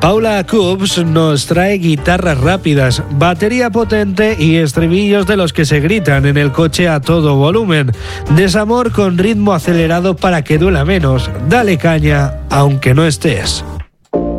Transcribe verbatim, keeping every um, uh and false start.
Paula Coops nos trae guitarras rápidas, batería potente y estribillos de los que se gritan en el coche a todo volumen. Desamor con ritmo acelerado para que duela menos. Dale caña, aunque no estés.